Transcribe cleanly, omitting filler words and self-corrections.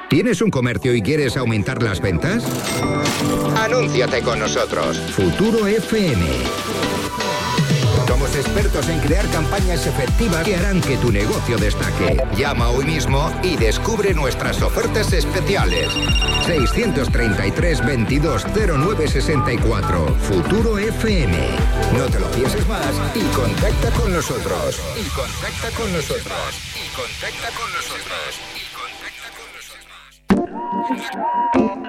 ¿Tienes un comercio y quieres aumentar las ventas? Anúnciate con nosotros. Futuro FM. Somos expertos en crear campañas efectivas que harán que tu negocio destaque. Llama hoy mismo y descubre nuestras ofertas especiales. 633 22 09 64. Futuro FM. No te lo pienses más y contacta con nosotros. Y contacta con nosotros. Y contacta con nosotros. Y contacta con nosotros.